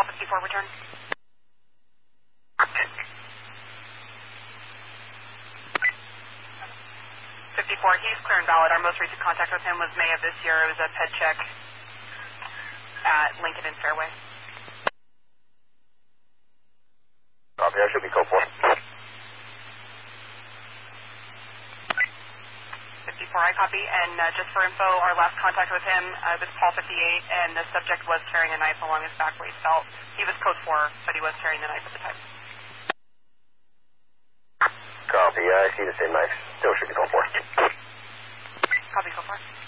Call 54, return. 54, he's clear and valid. Our most recent contact with him was May of this year. It was a ped check at Lincoln and Fairway. Copy, I should be code 4. 54, I copy. And just for info, our last contact with him was Paul 58, and the subject was carrying a knife along his back waist belt. He was code 4, but he was carrying the knife at the time. Copy, I see the same knife. Still should be code 4. Copy, code 4.